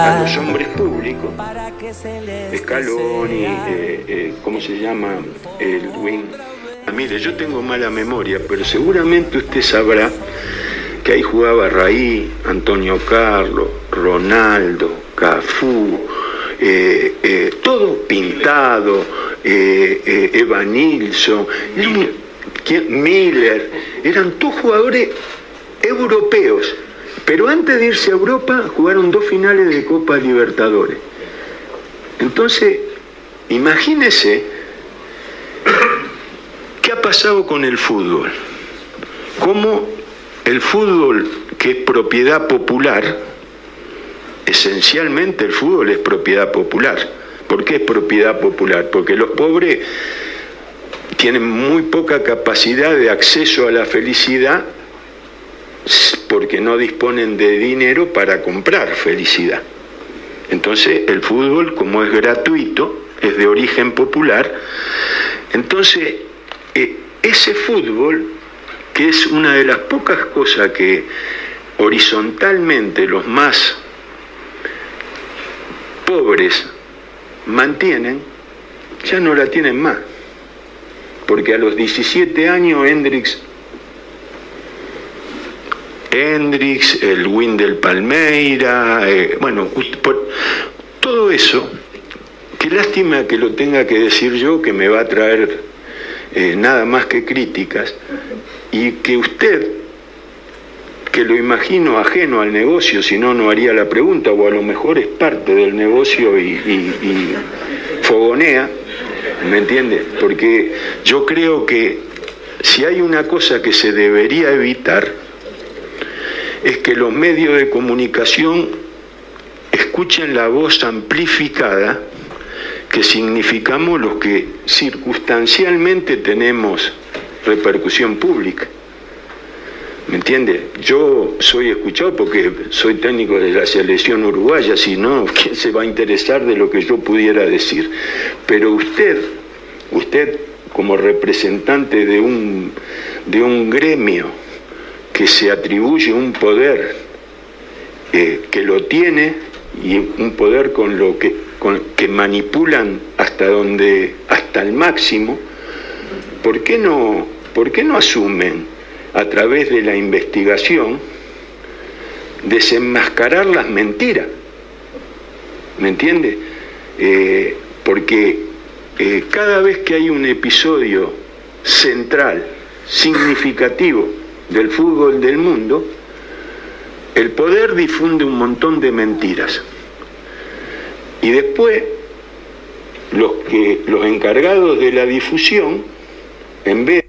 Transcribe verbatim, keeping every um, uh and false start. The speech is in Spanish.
a los hombres públicos, Scaloni, eh, eh, ¿cómo se llama? El Wing. Ah, mire, yo tengo mala memoria, pero seguramente usted sabrá que ahí jugaba Raí, Antonio Carlos, Ronaldo, Cafú, eh, eh, todo Pintado, eh, eh, Evan Nilsson, Miller, eran todos jugadores europeos. Pero antes de irse a Europa jugaron dos finales de Copa Libertadores. Entonces, imagínese qué ha pasado con el fútbol. Cómo el fútbol, que es propiedad popular, esencialmente el fútbol es propiedad popular. ¿Por qué es propiedad popular? Porque los pobres tienen muy poca capacidad de acceso a la felicidad, porque no disponen de dinero para comprar felicidad. Entonces el fútbol, como es gratuito, es de origen popular, entonces eh, ese fútbol, que es una de las pocas cosas que horizontalmente los más pobres mantienen, ya no la tienen más, porque a los diecisiete años Hendrix Hendrix, el Windel Palmeira, eh, bueno, por todo eso, qué lástima que lo tenga que decir yo, que me va a traer eh, nada más que críticas, y que usted, que lo imagino ajeno al negocio, si no, no haría la pregunta, o a lo mejor es parte del negocio y, y, y fogonea, ¿me entiende? Porque yo creo que si hay una cosa que se debería evitar, es que los medios de comunicación escuchen la voz amplificada que significamos los que circunstancialmente tenemos repercusión pública. ¿Me entiende? Yo soy escuchado porque soy técnico de la selección uruguaya, si no, ¿quién se va a interesar de lo que yo pudiera decir? Pero usted, usted como representante de un, de un gremio que se atribuye un poder eh, que lo tiene, y un poder con lo que, con, que manipulan hasta donde, hasta el máximo, ¿por qué no, por qué no asumen a través de la investigación desenmascarar las mentiras? ¿Me entiende? Eh, porque eh, cada vez que hay un episodio central, significativo, del fútbol del mundo, el poder difunde un montón de mentiras. Y después, los, que, los encargados de la difusión, en vez